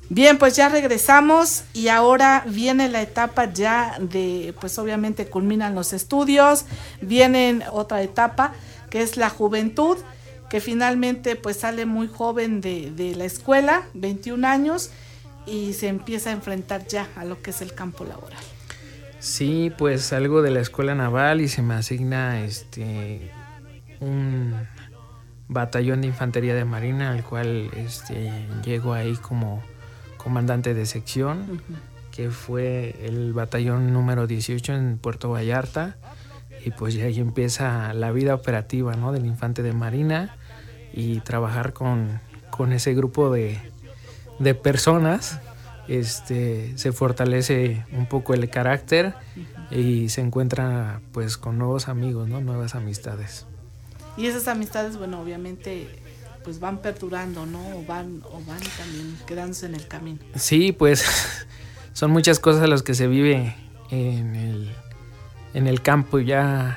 Bien, pues ya regresamos y ahora viene la etapa ya de, pues obviamente culminan los estudios, viene otra etapa que es la juventud, que finalmente pues sale muy joven de la escuela, 21 años, y se empieza a enfrentar ya a lo que es el campo laboral. Sí, pues salgo de la escuela naval y se me asigna un batallón de infantería de marina, al cual llego ahí como comandante de sección, uh-huh, que fue el batallón número 18 en Puerto Vallarta, y pues ya ahí empieza la vida operativa, ¿no?, del infante de marina, y trabajar con ese grupo de personas. Se fortalece un poco el carácter, uh-huh, y se encuentra pues con nuevos amigos, ¿no?, nuevas amistades. Y esas amistades, bueno, obviamente pues van perdurando, ¿no? O van también quedándose en el camino. Sí, pues son muchas cosas las que se vive en el campo ya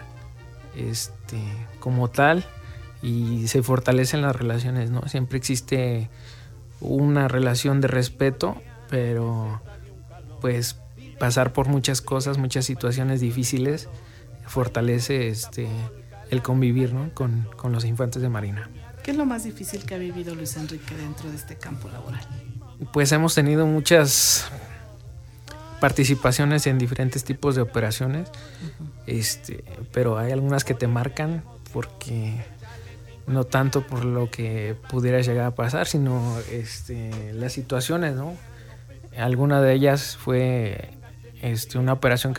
como tal, y se fortalecen las relaciones, ¿no? Siempre existe una relación de respeto, pero pues pasar por muchas cosas, muchas situaciones difíciles, fortalece el convivir, ¿no?, con los infantes de marina. ¿Qué es lo más difícil que ha vivido Luis Enrique dentro de este campo laboral? Pues hemos tenido muchas participaciones en diferentes tipos de operaciones, uh-huh, pero hay algunas que te marcan, porque no tanto por lo que pudiera llegar a pasar, sino las situaciones, ¿no? Alguna de ellas fue una operación que